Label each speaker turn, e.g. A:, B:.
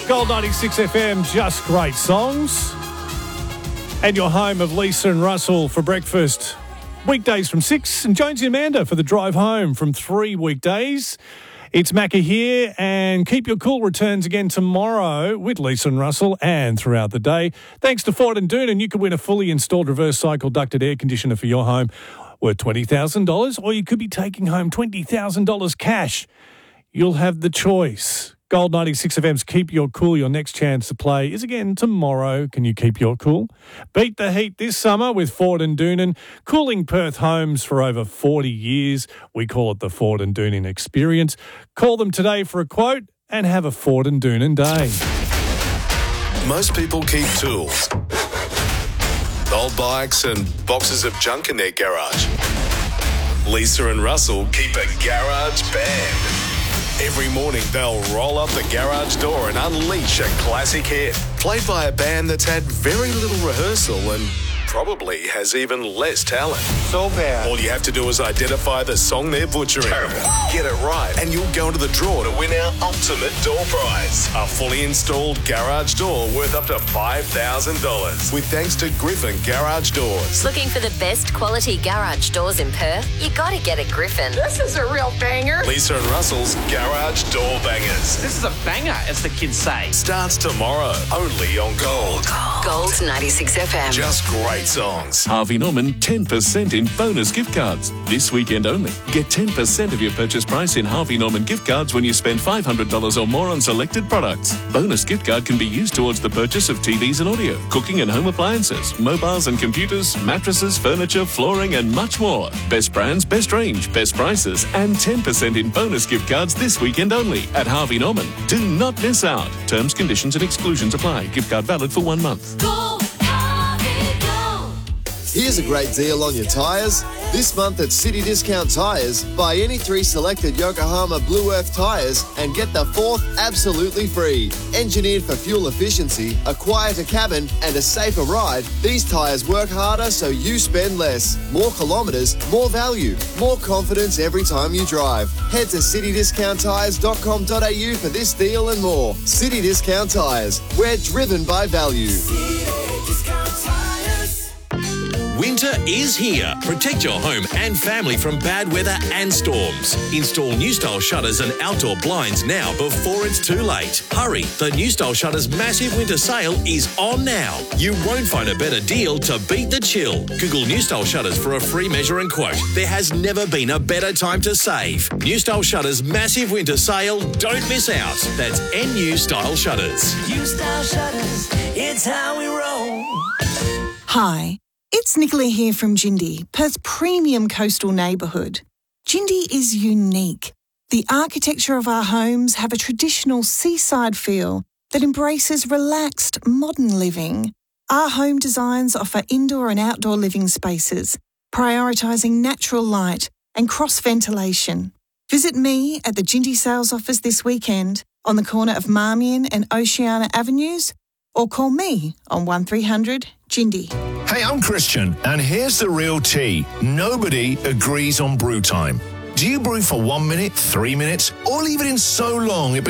A: Gold 96 FM, just great songs. And your home of Lisa and Russell for breakfast. Weekdays from 6, and Jonesy and Amanda for the drive home from 3 weekdays. It's Macca here, and Keep Your Cool returns again tomorrow with Lisa and Russell and throughout the day. Thanks to Ford and Doonan, you could win a fully installed reverse cycle ducted air conditioner for your home worth $20,000, or you could be taking home $20,000 cash. You'll have the choice. Gold 96 FM's Keep Your Cool. Your next chance to play is again tomorrow. Can you keep your cool? Beat the heat this summer with Ford and Doonan. Cooling Perth homes for over 40 years. We call it the Ford and Doonan experience. Call them today for a quote and have a Ford and Doonan day.
B: Most people keep tools, old bikes and boxes of junk in their garage. Lisa and Russell keep a garage band. Every morning, they'll roll up the garage door and unleash a classic hit, played by a band that's had very little rehearsal and probably has even less talent.
C: So bad.
B: All you have to do is identify the song they're butchering. Get it right, and you'll go into the draw to win our ultimate door prize. A fully installed garage door worth up to $5,000. With thanks to Griffin Garage Doors.
D: Looking for the best quality garage doors in Perth? You gotta get a Griffin.
E: This is a real banger.
B: Lisa and Russell's Garage Door Bangers.
C: This is a banger, as the kids say.
B: Starts tomorrow, only on Gold.
D: Gold 96 FM.
B: Just great songs.
F: Harvey Norman 10% in bonus gift cards. This weekend only. Get 10% of your purchase price in Harvey Norman gift cards when you spend $500 or more on selected products. Bonus gift card can be used towards the purchase of TVs and audio, cooking and home appliances, mobiles and computers, mattresses, furniture, flooring and much more. Best brands, best range, best prices and 10% in bonus gift cards this weekend only at Harvey Norman. Do not miss out. Terms, conditions and exclusions apply. Gift card valid for 1 month.
G: Here's a great deal on your tyres. This month at City Discount Tyres, buy any 3 selected Yokohama Blue Earth tyres and get the 4th absolutely free. Engineered for fuel efficiency, a quieter cabin and a safer ride, these tyres work harder so you spend less. More kilometres, more value, more confidence every time you drive. Head to citydiscounttyres.com.au for this deal and more. City Discount Tyres, we're driven by value.
H: Winter is here. Protect your home and family from bad weather and storms. Install New Style shutters and outdoor blinds now before it's too late. Hurry, the New Style Shutters massive winter sale is on now. You won't find a better deal to beat the chill. Google New Style Shutters for a free measure and quote. There has never been a better time to save. New Style Shutters massive winter sale. Don't miss out. That's NU Style Shutters.
I: New Style Shutters, it's how we roll.
J: Hi. It's Nicola here from Jindy, Perth's premium coastal neighbourhood. Jindy is unique. The architecture of our homes have a traditional seaside feel that embraces relaxed, modern living. Our home designs offer indoor and outdoor living spaces, prioritising natural light and cross-ventilation. Visit me at the Jindy sales office this weekend on the corner of Marmion and Oceana Avenues, or call me on 1300 Jindy.
K: Hey, I'm Christian, and here's the real tea. Nobody agrees on brew time. Do you brew for 1 minute, 3 minutes, or leave it in so long it